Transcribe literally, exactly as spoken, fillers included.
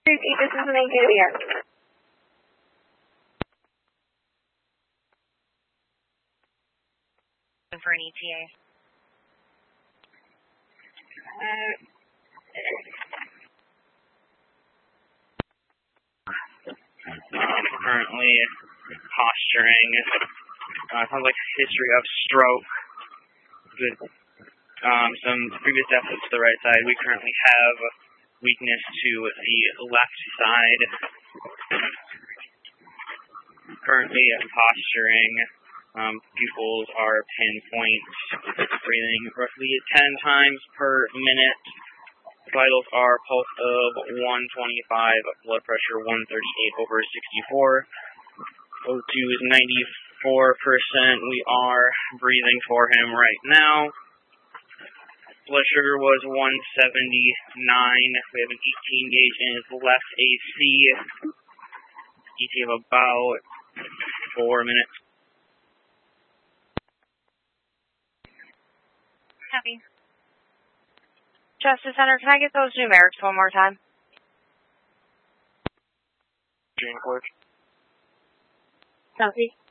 Repeat, this is an A J here. For an E T A. Uh, Um, currently posturing. Uh, sounds like history of stroke. With um, some previous deficits to the right side. We currently have weakness to the left side. Currently posturing. Um, pupils are pinpoint. Breathing roughly ten times per minute. Vitals are pulse of one twenty-five, blood pressure one thirty-eight over sixty-four. O two is ninety-four percent. We are breathing for him right now. Blood sugar was one seventy-nine. We have an eighteen gauge in his left A C. E T of about four minutes. Copy. Justice Center, can I get those numerics one more time? Jane Court. Copy.